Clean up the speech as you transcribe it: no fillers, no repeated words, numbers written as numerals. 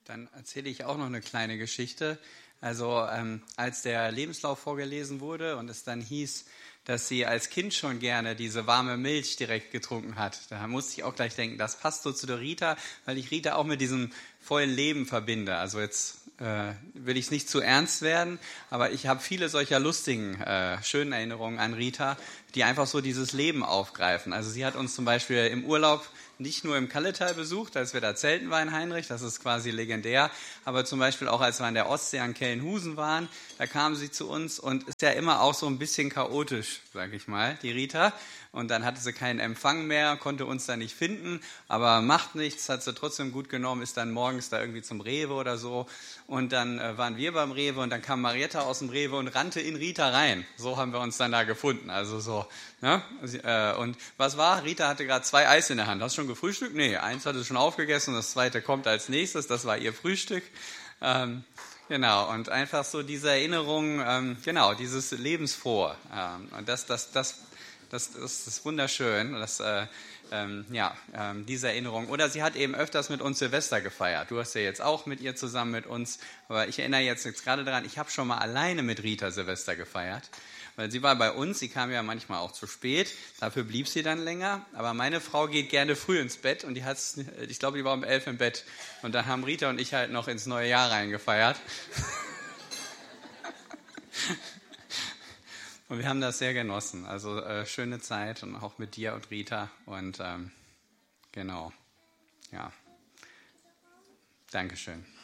Dann erzähle ich auch noch eine kleine Geschichte. Also als der Lebenslauf vorgelesen wurde und es dann hieß, dass sie als Kind schon gerne diese warme Milch direkt getrunken hat, da musste ich auch gleich denken, das passt so zu der Rita, weil ich Rita auch mit diesem vollen Leben verbinde. Also jetzt will ich es nicht zu ernst werden, aber ich habe viele solcher lustigen, schönen Erinnerungen an Rita, die einfach so dieses Leben aufgreifen. Also sie hat uns zum Beispiel im Urlaub nicht nur im Kalletal besucht, als wir da zelten waren in Heinrich, das ist quasi legendär, aber zum Beispiel auch, als wir an der Ostsee an Kellenhusen waren, da kam sie zu uns und ist ja immer auch so ein bisschen chaotisch, sage ich mal, die Rita. Und dann hatte sie keinen Empfang mehr, konnte uns da nicht finden, aber macht nichts, hat sie trotzdem gut genommen, ist dann morgens da irgendwie zum Rewe oder so. Und dann waren wir beim Rewe und dann kam Marietta aus dem Rewe und rannte in Rita rein. So haben wir uns dann da gefunden. Also so. Ne? Und was war? Rita hatte gerade 2 Eis in der Hand. Hast du schon gefrühstückt? Nee, eins hatte sie schon aufgegessen, das zweite kommt als nächstes. Das war ihr Frühstück. Genau, und einfach so diese Erinnerung, genau, dieses Lebensfrohe. Und das ist wunderschön, diese Erinnerung. Oder sie hat eben öfters mit uns Silvester gefeiert. Du hast ja jetzt auch mit ihr zusammen mit uns. Aber ich erinnere jetzt gerade daran, ich habe schon mal alleine mit Rita Silvester gefeiert. Weil sie war bei uns, sie kam ja manchmal auch zu spät, dafür blieb sie dann länger. Aber meine Frau geht gerne früh ins Bett und ich glaube, die war um 11 im Bett. Und dann haben Rita und ich halt noch ins neue Jahr reingefeiert. Und wir haben das sehr genossen. Also schöne Zeit und auch mit dir und Rita. Und genau, ja, Dankeschön.